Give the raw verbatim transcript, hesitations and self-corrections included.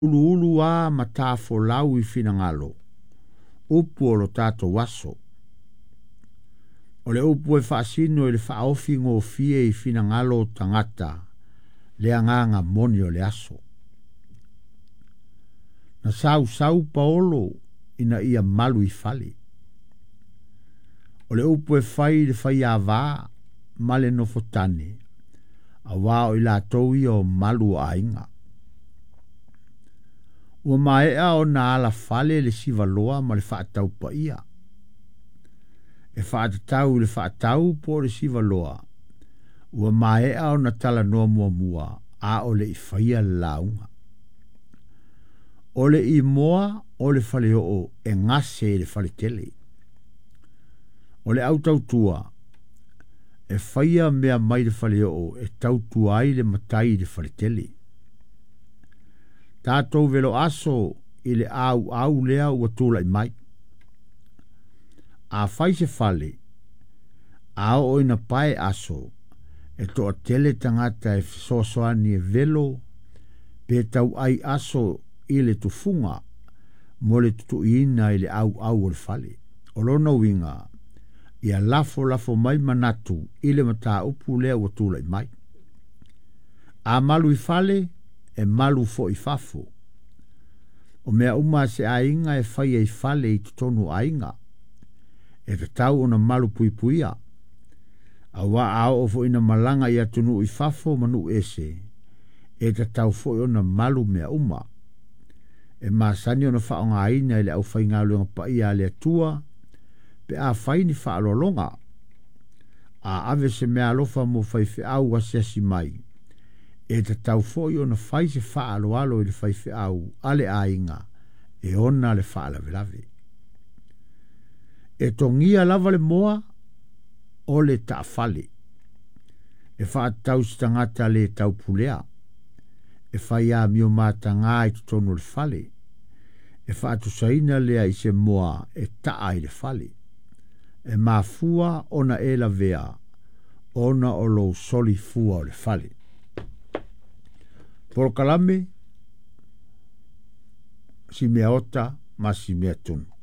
ulu ulu a matafo lau i finangalo, upu o lo tato waso. O le upu e whaasino i le whaofi ngō fie i finangalo tangata, le anganga moni o le aso. Na sau sau paolo ina ia malu i fali. O le upu e whai le whai a wā, male no fotane, a wā o i la toui o malu a inga. Ua maea o na ala fale le sivaloa ma le whaatau pa ia. E whaatatau le whaatau po le sivaloa. Ua maea o na tala noa mua mua a o le i whaia launga. O le i moa o le whale o e ngase le whale tele. O le au tautua e whaia mea mai le whale o e tautua ai le matai le whale tele. Tātou velo aso i le au au lea ua tūla i mai. A whai se whale, a o ina pae aso, e toa tele tangata e fisoasoani e velo, pe tau ai aso i le tufunga, mo le tutu ina i le au au o le whale. O lona winga, ia lafo lafo mai manatu i le mata upu lea ua tūla i mai. A malu i whale, e malu fo i fafo. O mea uma se ainga e whai e whale i tutonu ainga. E te tau ona malu pui puia. A wā ao o fo ina malanga i atunu i fafo manu ese. E te tau fo ona malu mea uma. E maasani ona whaonga aina i le au whai ngā luenga pa ia le atua. Pe a whai ni whaalolonga. A ave se mea alofa mo whai whi au wasiasi mai. E te tau foi ona whai se wha alo alo i le whai whi au ale ainga e ona le wha alawe lawe. E tongia lava le moa o le ta fale. E wha tau stangata le tau pulea. E whai a mio mata ngā i tutonu le fale. E wha atu saina lea i se moa e taa i le fale. E mā fua ona e la vea ona o lo soli fua o le fale. Por kalame, si mea ota, ma si mea tunu.